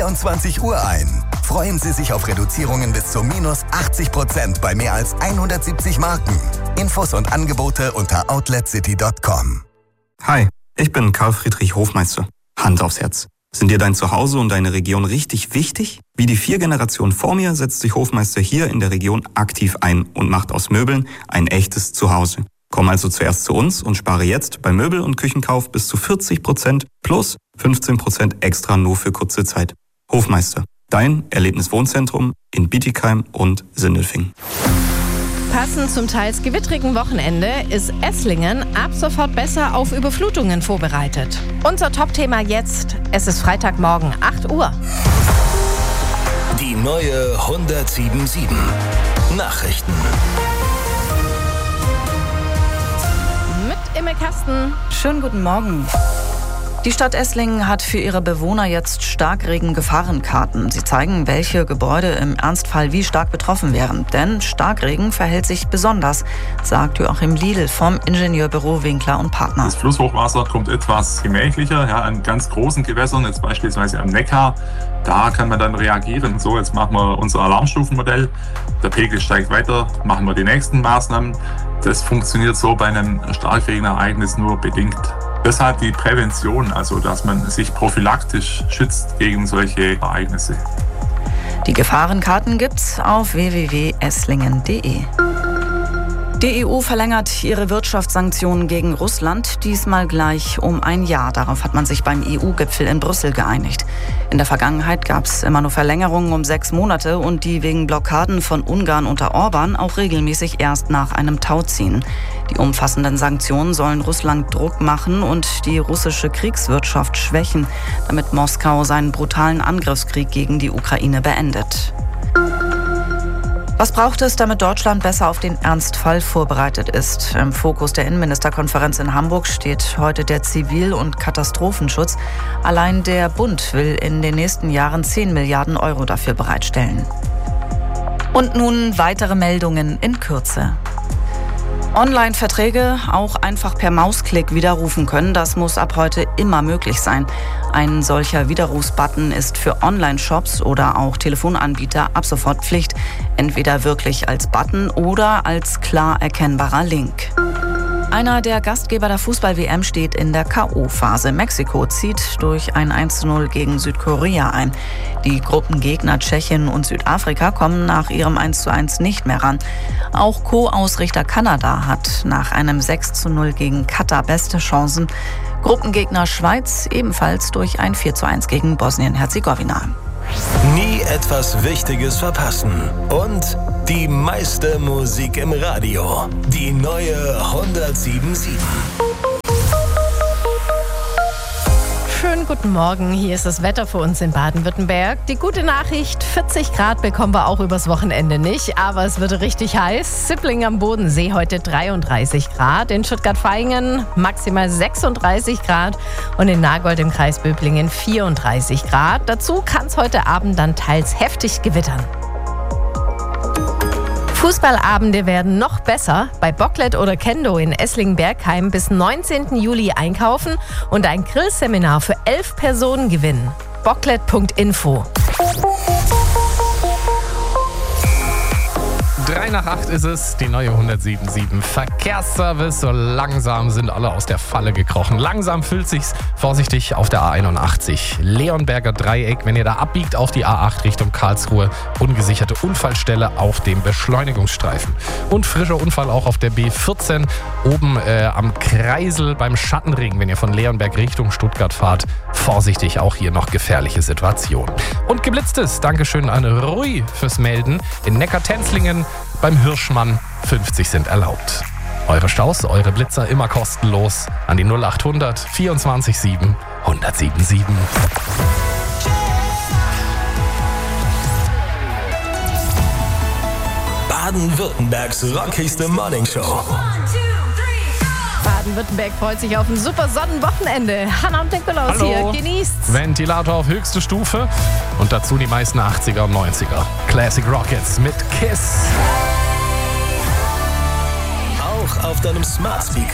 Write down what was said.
24 Uhr ein. Freuen Sie sich auf Reduzierungen bis zu minus 80% bei mehr als 170 Marken. Infos und Angebote unter outletcity.com. Hi, ich bin Karl Friedrich Hofmeister. Hand aufs Herz. Sind dir dein Zuhause und deine Region richtig wichtig? Wie die 4 Generationen vor mir setzt sich Hofmeister hier in der Region aktiv ein und macht aus Möbeln ein echtes Zuhause. Komm also zuerst zu uns und spare jetzt bei Möbel- und Küchenkauf bis zu 40% plus 15% extra nur für kurze Zeit. Hofmeister, dein Erlebniswohnzentrum in Bietigheim und Sindelfingen. Passend zum teils gewittrigen Wochenende ist Esslingen ab sofort besser auf Überflutungen vorbereitet. Unser Top-Thema jetzt, es ist Freitagmorgen, 8 Uhr. Die neue 107.7 Nachrichten. Mit Imme Kasten. Schönen guten Morgen. Die Stadt Esslingen hat für ihre Bewohner jetzt Starkregen-Gefahrenkarten. Sie zeigen, welche Gebäude im Ernstfall wie stark betroffen wären. Denn Starkregen verhält sich besonders, sagt Joachim Liedl vom Ingenieurbüro Winkler und Partner. Das Flusshochwasser kommt etwas gemächlicher, an ganz großen Gewässern, jetzt beispielsweise am Neckar. Da kann man dann reagieren. So, jetzt machen wir unser Alarmstufenmodell. Der Pegel steigt weiter, machen wir die nächsten Maßnahmen. Das funktioniert so bei einem Starkregenereignis nur bedingt. Deshalb die Prävention, also dass man sich prophylaktisch schützt gegen solche Ereignisse. Die Gefahrenkarten gibt's auf www.esslingen.de. Die EU verlängert ihre Wirtschaftssanktionen gegen Russland, diesmal gleich um ein Jahr. Darauf hat man sich beim EU-Gipfel in Brüssel geeinigt. In der Vergangenheit gab es immer nur Verlängerungen um 6 Monate und die wegen Blockaden von Ungarn unter Orban auch regelmäßig erst nach einem Tauziehen. Die umfassenden Sanktionen sollen Russland Druck machen und die russische Kriegswirtschaft schwächen, damit Moskau seinen brutalen Angriffskrieg gegen die Ukraine beendet. Was braucht es, damit Deutschland besser auf den Ernstfall vorbereitet ist? Im Fokus der Innenministerkonferenz in Hamburg steht heute der Zivil- und Katastrophenschutz. Allein der Bund will in den nächsten Jahren 10 Milliarden Euro dafür bereitstellen. Und nun weitere Meldungen in Kürze. Online-Verträge auch einfach per Mausklick widerrufen können, das muss ab heute immer möglich sein. Ein solcher Widerrufsbutton ist für Online-Shops oder auch Telefonanbieter ab sofort Pflicht. Entweder wirklich als Button oder als klar erkennbarer Link. Einer der Gastgeber der Fußball-WM steht in der K.O.-Phase. Mexiko zieht durch ein 1:0 gegen Südkorea ein. Die Gruppengegner Tschechien und Südafrika kommen nach ihrem 1:1 nicht mehr ran. Auch Co-Ausrichter Kanada hat nach einem 6:0 gegen Katar beste Chancen. Gruppengegner Schweiz ebenfalls durch ein 4:1 gegen Bosnien-Herzegowina. Nie etwas Wichtiges verpassen. Und die meiste Musik im Radio. Die neue 107.7. Schönen guten Morgen, hier ist das Wetter für uns in Baden-Württemberg. Die gute Nachricht, 40 Grad bekommen wir auch übers Wochenende nicht, aber es wird richtig heiß. Sippling am Bodensee heute 33 Grad, in Stuttgart-Vaihingen maximal 36 Grad und in Nagold im Kreis Böblingen 34 Grad. Dazu kann es heute Abend dann teils heftig gewittern. Fußballabende werden noch besser. Bei Bocklet oder Kendo in Esslingen-Bergheim bis 19. Juli einkaufen und ein Grillseminar für 11 Personen gewinnen. Bocklet.info. 7:03 ist es, die neue 107.7 Verkehrsservice. So langsam sind alle aus der Falle gekrochen. Langsam füllt sich's vorsichtig auf der A81. Leonberger Dreieck, wenn ihr da abbiegt auf die A8 Richtung Karlsruhe. Ungesicherte Unfallstelle auf dem Beschleunigungsstreifen. Und frischer Unfall auch auf der B14 oben am Kreisel beim Schattenring, wenn ihr von Leonberg Richtung Stuttgart fahrt. Vorsichtig, auch hier noch gefährliche Situation. Und geblitztes, Dankeschön an Rui fürs Melden. In Neckar-Tenzlingen beim Hirschmann 50 sind erlaubt. Eure Staus, eure Blitzer immer kostenlos an die 0800 24 7 1077. Baden-Württembergs rockigste Morningshow. Baden-Württemberg freut sich auf ein super Sonnenwochenende. Hannah und Nikolaus hier, genießt's. Ventilator auf höchste Stufe und dazu die meisten 80er und 90er. Classic Rockets mit Kiss. Auch auf deinem Smart Speaker.